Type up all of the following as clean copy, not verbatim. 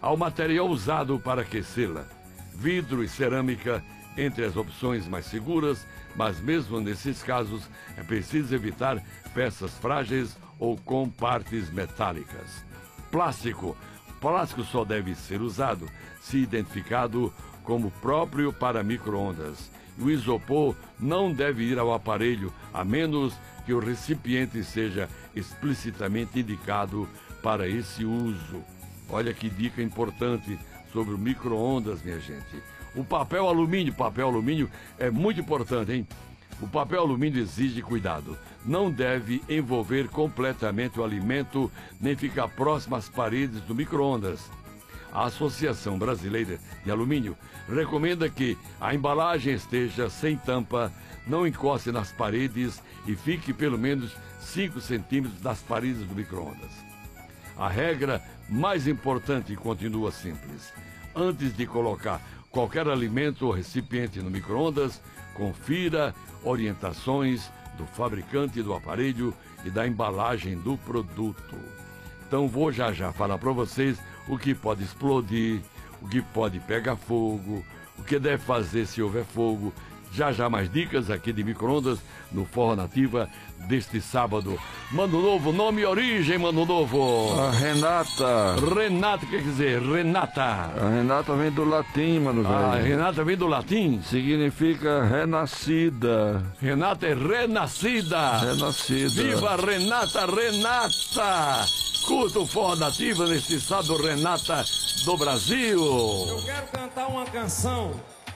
ao material usado para aquecê-la. Vidro e cerâmica entre as opções mais seguras, mas mesmo nesses casos é preciso evitar peças frágeis ou com partes metálicas. Plástico. Plástico só deve ser usado se identificado como próprio para micro-ondas. O isopor não deve ir ao aparelho, a menos que o recipiente seja explicitamente indicado para esse uso. Olha que dica importante sobre o micro-ondas, minha gente. O papel alumínio é muito importante, hein? O papel alumínio exige cuidado. Não deve envolver completamente o alimento, nem ficar próximo às paredes do micro-ondas. A Associação Brasileira de Alumínio recomenda que a embalagem esteja sem tampa, não encoste nas paredes e fique pelo menos 5 centímetros das paredes do micro-ondas. A regra mais importante continua simples. Antes de colocar qualquer alimento ou recipiente no micro-ondas, confira orientações do fabricante do aparelho e da embalagem do produto. Então vou já falar para vocês o que pode explodir, o que pode pegar fogo, o que deve fazer se houver fogo. Já mais dicas aqui de micro-ondas no Forró Nativa deste sábado. Mano Novo, nome e origem, Mano Novo. A Renata. Renata, quer dizer, Renata. A Renata vem do latim, mano velho. A Renata vem do latim? Significa renascida. Renata é renascida. Renascida. Viva Renata, Renata. Curta o Forró Nativa nesse sábado, Renata do Brasil. Eu quero cantar uma canção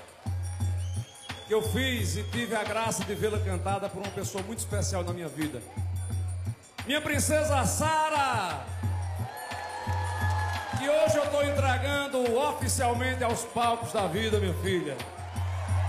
que eu fiz e tive a graça de vê-la cantada por uma pessoa muito especial na minha vida. Minha princesa Sara, que hoje eu estou entregando oficialmente aos palcos da vida, minha filha.